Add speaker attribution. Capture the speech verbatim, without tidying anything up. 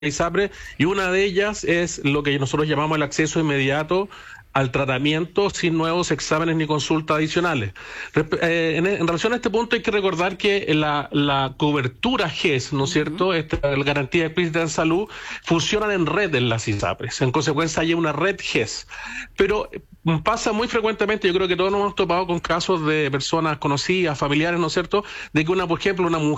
Speaker 1: ISAPRE, y una de ellas es lo que nosotros llamamos el acceso inmediato al tratamiento sin nuevos exámenes ni consultas adicionales. Respe- eh, en, en relación a este punto hay que recordar que la, la cobertura G E S, ¿no es cierto?, esta, la garantía explícita en salud, funcionan en red en las ISAPRES. En consecuencia hay una red G E S. Pero mm, pasa muy frecuentemente, yo creo que todos nos hemos topado con casos de personas conocidas, familiares, ¿no es cierto?, de que una, por ejemplo, una mujer